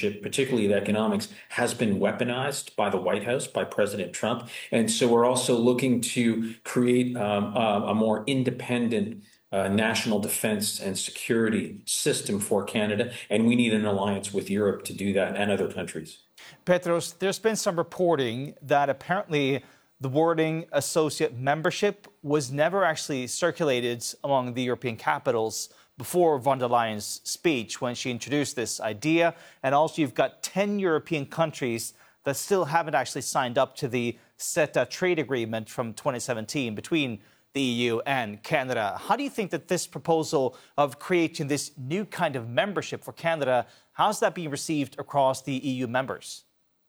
relationship, particularly the economics, has been weaponized by the White House, by President Trump. And so we're also looking to create a more independent national defense and security system for Canada. And we need an alliance with Europe to do that and other countries. Petros, there's been some reporting that apparently the wording associate membership was never actually circulated among the European capitals before von der Leyen's speech when she introduced this idea. And also you've got 10 European countries that still haven't actually signed up to the CETA trade agreement from 2017 between the EU and Canada. How do you think that this proposal of creating this new kind of membership for Canada, how's that being received across the EU members?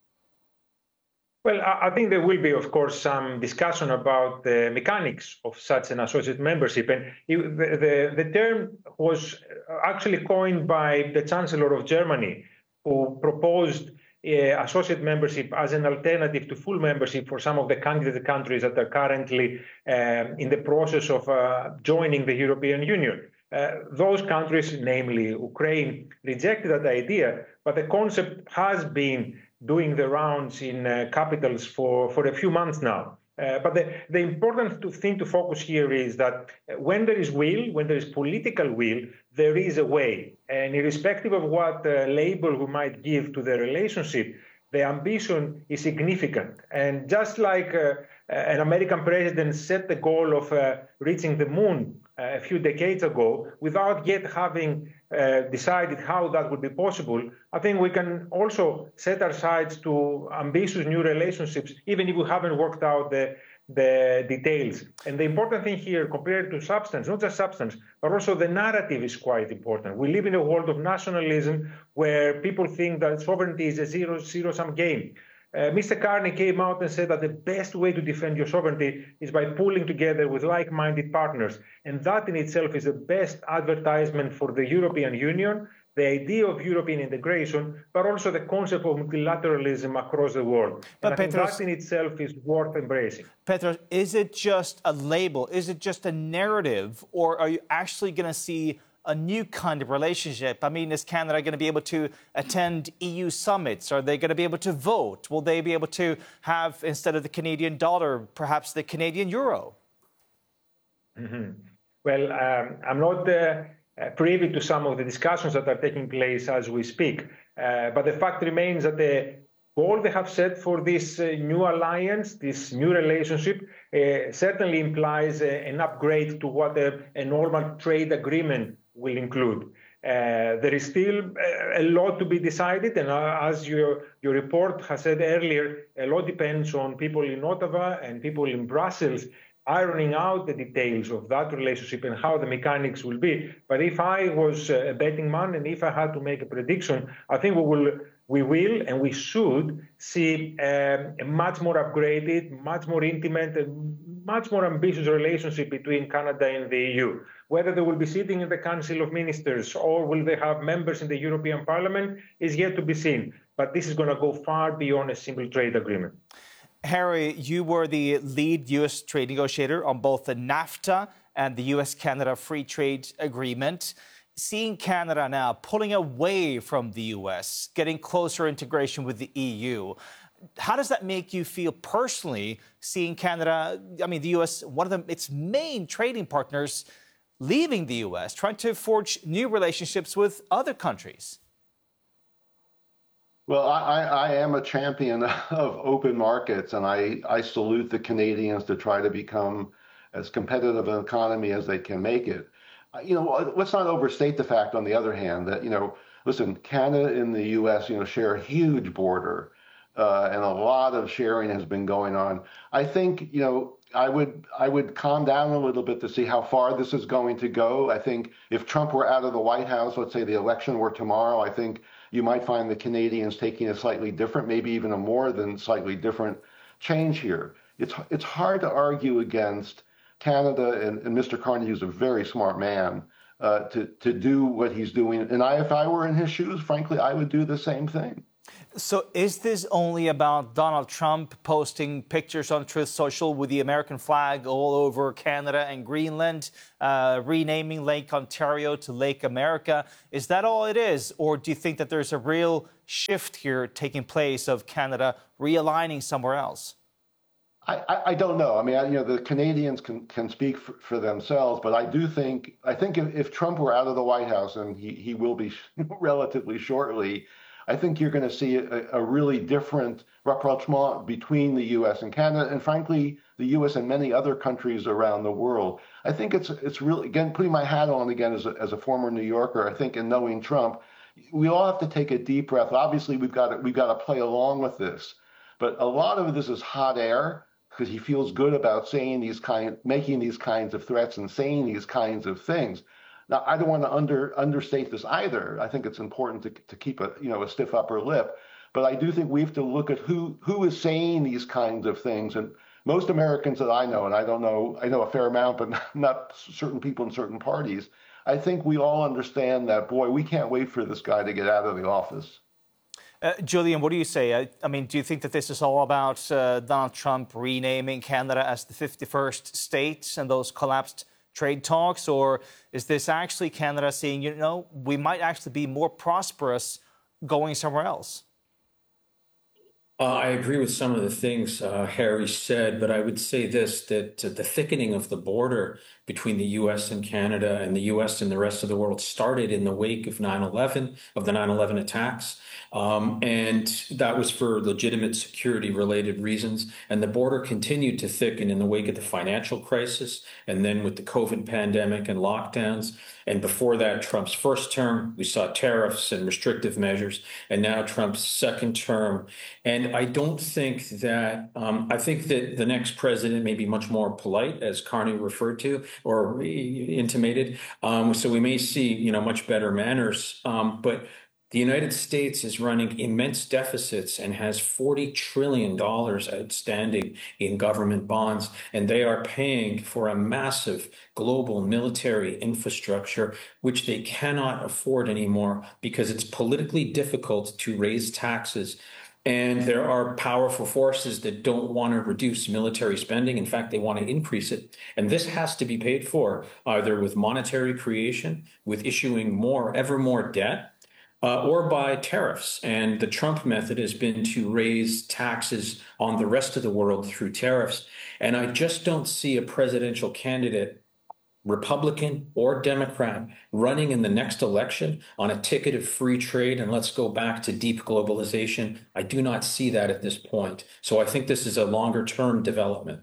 Well, I think there will be, of course, some discussion about the mechanics of such an associate membership. And the term was actually coined by the Chancellor of Germany, who proposed associate membership as an alternative to full membership for some of the candidate countries that are currently in the process of joining the European Union. Those countries, namely Ukraine, rejected that idea, but the concept has been doing the rounds in capitals for a few months now. But the important thing to focus here is that when there is will, when there is political will, there is a way. And irrespective of what label we might give to the relationship, the ambition is significant. And just like an American president set the goal of reaching the moon a few decades ago without yet having decided how that would be possible, I think we can also set our sights to ambitious new relationships, even if we haven't worked out the details. And the important thing here, compared to substance, not just substance, but also the narrative is quite important. We live in a world of nationalism where people think that sovereignty is a zero-sum game. Mr. Carney came out and said that the best way to defend your sovereignty is by pulling together with like-minded partners. And that in itself is the best advertisement for the European Union, the idea of European integration, but also the concept of multilateralism across the world. But and I think that in itself is worth embracing. Petros, is it just a label? Is it just a narrative? Or are you actually going to see a new kind of relationship? I mean, is Canada going to be able to attend EU summits? Are they going to be able to vote? Will they be able to have, instead of the Canadian dollar, perhaps the Canadian euro? Mm-hmm. Well, I'm not privy to some of the discussions that are taking place as we speak. But the fact remains that the goal they have set for this new alliance, this new relationship, certainly implies an upgrade to what a normal trade agreement will include. There is still a lot to be decided, and as your report has said earlier, a lot depends on people in Ottawa and people in Brussels ironing out the details of that relationship and how the mechanics will be. But if I was a betting man and if I had to make a prediction, I think we will and we should see a much more upgraded, much more intimate, and much more ambitious relationship between Canada and the EU. Whether they will be sitting in the Council of Ministers or will they have members in the European Parliament is yet to be seen. But this is going to go far beyond a simple trade agreement. Harry, you were the lead U.S. trade negotiator on both the NAFTA and the U.S.-Canada Free Trade Agreement. Seeing Canada now pulling away from the U.S., getting closer integration with the EU, how does that make you feel personally, seeing Canada, I mean, the U.S., one of its main trading partners, leaving the U.S., trying to forge new relationships with other countries? Well, I am a champion of open markets, and I salute the Canadians to try to become as competitive an economy as they can make it. You know, let's not overstate the fact, on the other hand, that, listen, Canada and the U.S., share a huge border, and a lot of sharing has been going on. I think, I would calm down a little bit to see how far this is going to go. I think if Trump were out of the White House, let's say the election were tomorrow, I think you might find the Canadians taking a slightly different, maybe even a more than slightly different change here. It's hard to argue against Canada and Mr. Carney, who's a very smart man, to do what he's doing. And if I were in his shoes, frankly, I would do the same thing. So is this only about Donald Trump posting pictures on Truth Social with the American flag all over Canada and Greenland, renaming Lake Ontario to Lake America? Is that all it is? Or do you think that there's a real shift here taking place of Canada realigning somewhere else? I don't know. I mean, the Canadians can speak for themselves, but I think if Trump were out of the White House, and he will be relatively shortly, I think you're going to see a really different rapprochement between the U.S. and Canada, and frankly, the U.S. and many other countries around the world. I think it's really, again, putting my hat on again as a former New Yorker. I think in knowing Trump, we all have to take a deep breath. Obviously, we've got to play along with this, but a lot of this is hot air, because he feels good about making these kinds of threats and saying these kinds of things. Now, I don't want to understate this either. I think it's important to keep a stiff upper lip, but I do think we have to look at who is saying these kinds of things. And most Americans that I know, and I know a fair amount, but not certain people in certain parties, I think we all understand that, boy, we can't wait for this guy to get out of the office. Julian, what do you say? I mean, do you think that this is all about Donald Trump renaming Canada as the 51st state and those collapsed trade talks? Or is this actually Canada saying, we might actually be more prosperous going somewhere else? I agree with some of the things Harry said, but I would say this, that the thickening of the border between the U.S. and Canada and the U.S. and the rest of the world started in the wake of 9/11, of the 9/11 attacks. And that was for legitimate security-related reasons. And the border continued to thicken in the wake of the financial crisis, and then with the COVID pandemic and lockdowns. And before that, Trump's first term, we saw tariffs and restrictive measures, and now Trump's second term. And I don't think that, I think that the next president may be much more polite, as Carney referred to or intimated. So we may see, much better manners. But the United States is running immense deficits and has $40 trillion outstanding in government bonds, and they are paying for a massive global military infrastructure, which they cannot afford anymore because it's politically difficult to raise taxes. And there are powerful forces that don't want to reduce military spending. In fact, they want to increase it. And this has to be paid for either with monetary creation, with issuing ever more debt, or by tariffs. And the Trump method has been to raise taxes on the rest of the world through tariffs. And I just don't see a presidential candidate, Republican or Democrat, running in the next election on a ticket of free trade and let's go back to deep globalization. I do not see that at this point. So I think this is a longer-term development.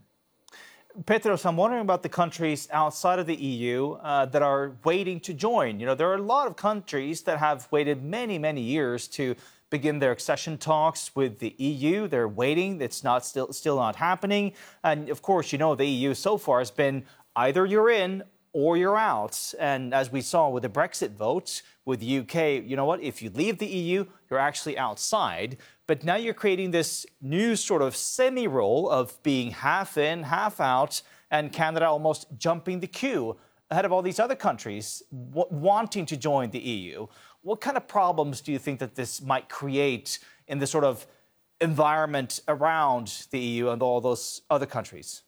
Petros, I'm wondering about the countries outside of the EU that are waiting to join. There are a lot of countries that have waited many, many years to begin their accession talks with the EU. They're waiting. It's not still not happening. And of course, the EU so far has been either you're in or you're out. And as we saw with the Brexit vote with the UK, if you leave the EU, you're actually outside. But now you're creating this new sort of semi-role of being half in, half out, and Canada almost jumping the queue ahead of all these other countries wanting to join the EU. What kind of problems do you think that this might create in the sort of environment around the EU and all those other countries?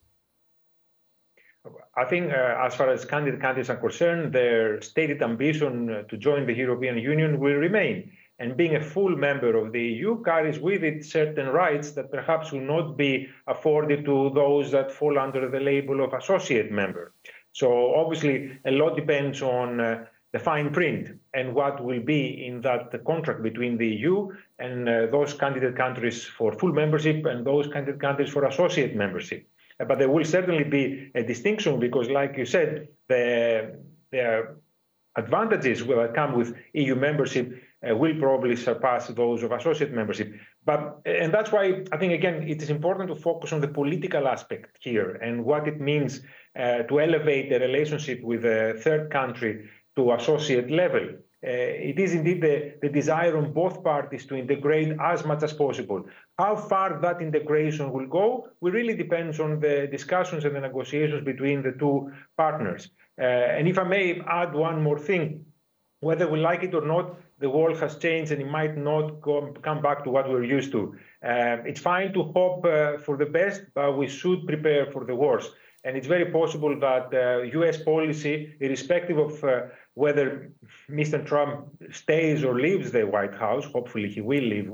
I think as far as candidate countries are concerned, their stated ambition to join the European Union will remain. And being a full member of the EU carries with it certain rights that perhaps will not be afforded to those that fall under the label of associate member. So obviously, a lot depends on the fine print and what will be in that contract between the EU and those candidate countries for full membership and those candidate countries for associate membership. But there will certainly be a distinction because, like you said, the advantages that come with EU membership will probably surpass those of associate membership. And that's why I think, again, it is important to focus on the political aspect here and what it means to elevate the relationship with a third country to associate level. It is indeed the desire on both parties to integrate as much as possible. How far that integration will go really depends on the discussions and the negotiations between the two partners. And if I may add one more thing, whether we like it or not, the world has changed and it might not come back to what we're used to. It's fine to hope for the best, but we should prepare for the worst. And it's very possible that U.S. policy, irrespective of whether Mr. Trump stays or leaves the White House, hopefully he will leave